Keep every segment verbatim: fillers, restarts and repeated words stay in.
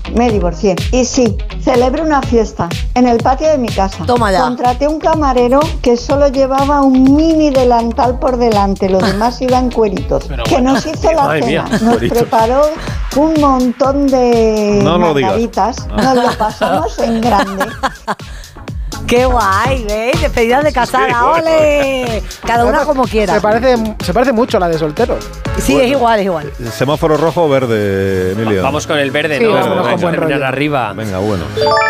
me divorcié. Y sí, celebré una fiesta en el patio de mi casa. Toma ya. Contraté un camarero que solo llevaba un mini delantal por delante, los demás iban cueritos. Pero que bueno. nos hizo la Madre cena, mía, nos cueritos. preparó un montón de No lo digas. margaritas, nos lo pasamos en grande. ¡Qué guay! ¿Veis? Despedida de casada, Sí, ¡ole! Cada una como quiera. Se parece, se parece mucho a la de solteros. Sí, Bueno. es igual, es igual. ¿Semáforo rojo o verde, Emilio? Vamos con el verde, Sí, ¿no? vámonos Vamos con buen a terminar rollo. arriba. Venga, bueno.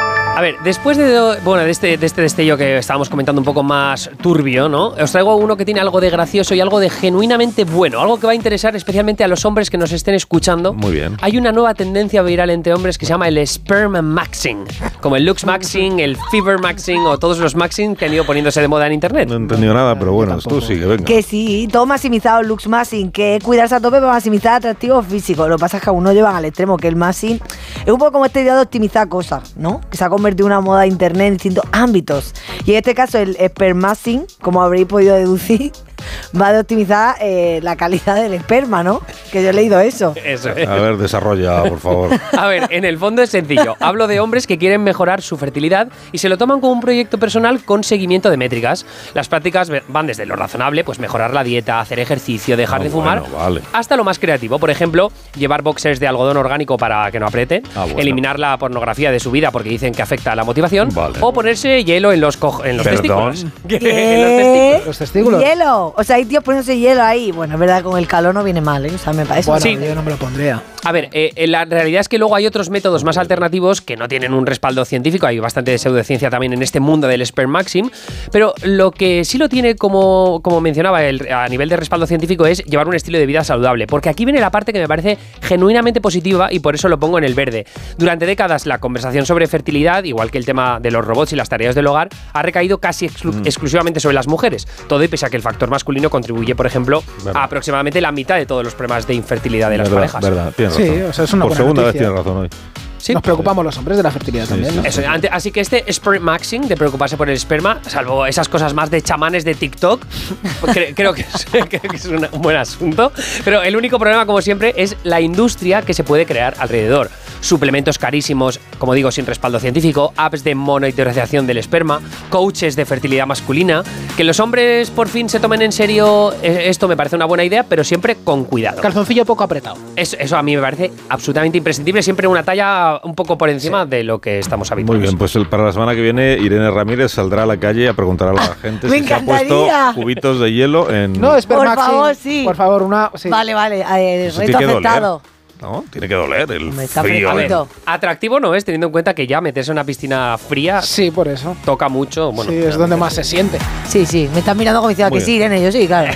A ver, después de, bueno, de, este, de este destello que estábamos comentando un poco más turbio, ¿no? Os traigo uno que tiene algo de gracioso y algo de genuinamente bueno. Algo que va a interesar especialmente a los hombres que nos estén escuchando. Muy bien. Hay una nueva tendencia viral entre hombres que se llama el sperm maxing. Como el lux maxing, el fever maxing o todos los maxing que han ido poniéndose de moda en internet. No he entendido nada, pero bueno, tú sigue, venga. Que sí, todo maximizado, looks maxing, que es cuidarse a tope para maximizar atractivo físico. Lo que pasa es que aún no llevan al extremo, que el maxing es un poco como esta idea de optimizar cosas, ¿no? Que se ha convertido en una moda de internet en distintos ámbitos. Y en este caso el spermaxing, como habréis podido deducir, va de optimizar eh, la calidad del esperma, ¿no? Que yo he leído eso. Eso es. A ver, desarrolla, por favor. A ver, en el fondo es sencillo. Hablo de hombres que quieren mejorar su fertilidad y se lo toman como un proyecto personal con seguimiento de métricas. Las prácticas van desde lo razonable, pues mejorar la dieta, hacer ejercicio, dejar Ah, de fumar, bueno, vale. hasta lo más creativo. Por ejemplo, llevar boxers de algodón orgánico para que no apriete, Ah, bueno. eliminar la pornografía de su vida porque dicen que afecta a la motivación, Vale. o ponerse hielo en los, co- en los Perdón. testículos. ¿Qué? En los testículos. Los testículos. Hielo. O sea, hay tíos poniéndose hielo ahí. Bueno, es verdad, con el calor no viene mal, ¿eh? O sea, me parece. Bueno, Sí. yo no me lo pondría. A ver, eh, la realidad es que luego hay otros métodos más alternativos que no tienen un respaldo científico. Hay bastante pseudociencia también en este mundo del sperm maxing. Pero lo que sí lo tiene, como, como mencionaba, el, a nivel de respaldo científico es llevar un estilo de vida saludable. Porque aquí viene la parte que me parece genuinamente positiva y por eso lo pongo en el verde. Durante décadas la conversación sobre fertilidad, igual que el tema de los robots y las tareas del hogar, ha recaído casi exclu- Mm. exclusivamente sobre las mujeres. Todo y pese a que el factor masculino contribuye, por ejemplo, Verdad. a aproximadamente la mitad de todos los problemas de infertilidad de las verdad, parejas. verdad, tienes Sí, razón. o sea, es una Por buena segunda noticia. vez tienes razón hoy. Sí. Nos preocupamos los hombres de la fertilidad Sí, también, sí, ¿no? Eso, ante- así que este sperm maxing, de preocuparse por el esperma, salvo esas cosas más de chamanes de TikTok, cre- creo que es, creo que es una- un buen asunto. Pero el único problema, como siempre, es la industria que se puede crear alrededor. Suplementos carísimos, como digo, sin respaldo científico, apps de monitorización del esperma, coaches de fertilidad masculina. Que los hombres por fin se tomen en serio eh, esto me parece una buena idea, pero siempre con cuidado. Calzoncillo poco apretado. Eso, eso a mí me parece absolutamente imprescindible, siempre una talla un poco por encima de lo que estamos Muy habituados. bien, pues el- para la semana que viene Irene Ramírez saldrá a la calle a preguntar a la gente me si se ha puesto encantaría. cubitos de hielo en... No, Por Spermaxing. favor, sí. Por favor, una. Sí. Vale, vale. eh, Eso reto tiene que doler. aceptado. No, tiene que doler el Me está frío. A ver, fresquito. atractivo no es, teniendo en cuenta que ya meterse en una piscina fría Sí, por eso. toca mucho. Bueno, sí, es donde más se siente. Sí, sí, me están mirando como diciendo Muy que sí, bien. Irene, yo sí, claro.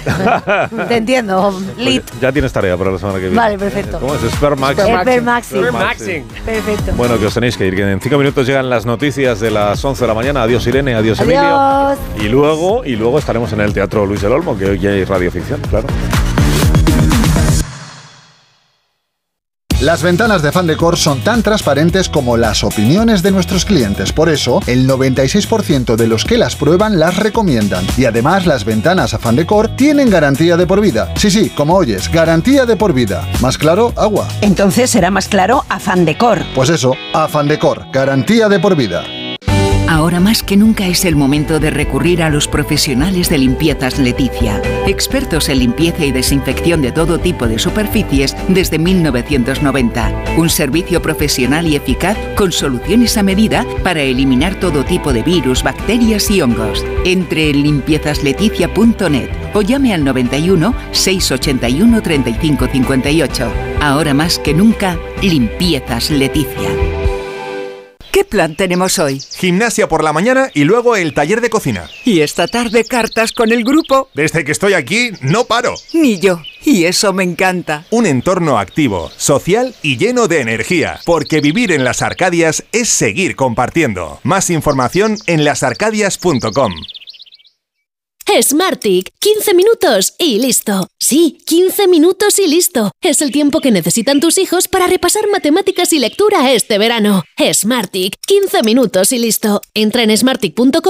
Te entiendo, Pues Lit. ya tienes tarea para la semana que viene. Vale, perfecto. ¿Cómo es? Spermax. Spermaxing. Spermaxing. Sperm maxing. Perfecto. Bueno, que os tenéis que ir, que en cinco minutos llegan las noticias de las once de la mañana. Adiós Irene, adiós, Adiós. Emilio. Y luego, y luego estaremos en el Teatro Luis el Olmo, que hoy ya hay radioficción, claro. Las ventanas de Fandecor son tan transparentes como las opiniones de nuestros clientes. Por eso, el noventa y seis por ciento de los que las prueban las recomiendan. Y además, las ventanas a Fandecor tienen garantía de por vida. Sí, sí, como oyes, garantía de por vida. ¿Más claro? Agua. Entonces será más claro a Fandecor. Pues eso, a Fandecor, garantía de por vida. Ahora más que nunca es el momento de recurrir a los profesionales de Limpiezas Leticia, expertos en limpieza y desinfección de todo tipo de superficies desde mil novecientos noventa. Un servicio profesional y eficaz con soluciones a medida para eliminar todo tipo de virus, bacterias y hongos. Entre en limpiezas leticia punto net o llame al noventa y uno, seiscientos ochenta y uno, treinta y cinco cincuenta y ocho. Ahora más que nunca, Limpiezas Leticia. ¿Qué plan tenemos hoy? Gimnasia por la mañana y luego el taller de cocina. Y esta tarde cartas con el grupo. Desde que estoy aquí, no paro. Ni yo. Y eso me encanta. Un entorno activo, social y lleno de energía. Porque vivir en las Arcadias es seguir compartiendo. Más información en las arcadias punto com. Smartick, quince minutos y listo. Sí, quince minutos y listo. Es el tiempo que necesitan tus hijos para repasar matemáticas y lectura este verano. Smartick, quince minutos y listo. Entra en smartick punto com